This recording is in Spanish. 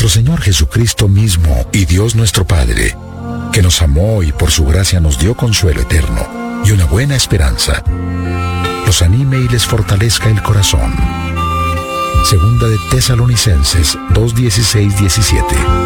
nuestro Señor Jesucristo mismo y Dios nuestro Padre, que nos amó y por su gracia nos dio consuelo eterno y una buena esperanza, los anime y les fortalezca el corazón. Segunda de Tesalonicenses 2:16-17.